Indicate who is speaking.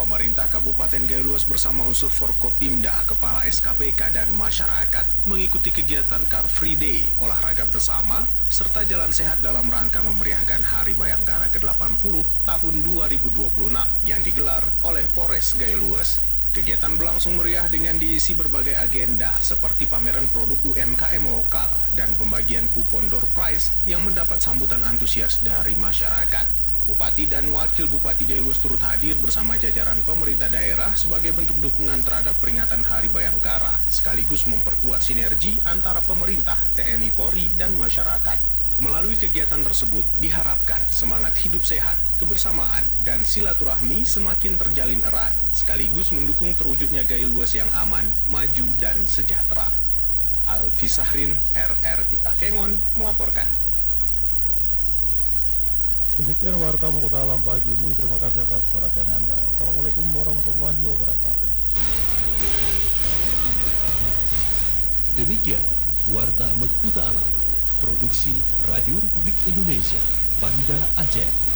Speaker 1: Pemerintah Kabupaten Gayo bersama unsur Forkopimda, Kepala SKPK dan masyarakat mengikuti kegiatan Car Free Day, olahraga bersama, serta jalan sehat dalam rangka memeriahkan Hari Bayangkara ke-80 tahun 2026 yang digelar oleh Polres Gayo. Kegiatan berlangsung meriah dengan diisi berbagai agenda seperti pameran produk UMKM lokal dan pembagian kupon door prize yang mendapat sambutan antusias dari masyarakat. Bupati dan Wakil Bupati Gayo turut hadir bersama jajaran pemerintah daerah sebagai bentuk dukungan terhadap peringatan Hari Bayangkara, sekaligus memperkuat sinergi antara pemerintah, TNI Polri, dan masyarakat. Melalui kegiatan tersebut, diharapkan semangat hidup sehat, kebersamaan, dan silaturahmi semakin terjalin erat, sekaligus mendukung terwujudnya Gayo yang aman, maju, dan sejahtera. Alfi Sahrin, RRI Takengon, melaporkan.
Speaker 2: Demikian Warta Mukota Alam pagi ini. Terima kasih atas perhatian Anda. Wassalamualaikum warahmatullahi wabarakatuh.
Speaker 3: Demikian Warta Mukota Alam, produksi Radio Republik Indonesia, Banda Aceh.